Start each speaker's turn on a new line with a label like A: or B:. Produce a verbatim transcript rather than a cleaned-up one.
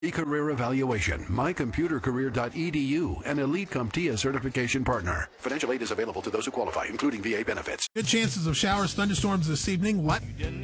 A: E-Career Evaluation, my computer career dot e d u, and Elite CompTIA certification partner. Financial aid is available to those who qualify, including V A benefits.
B: Good chances of showers, thunderstorms this evening. Light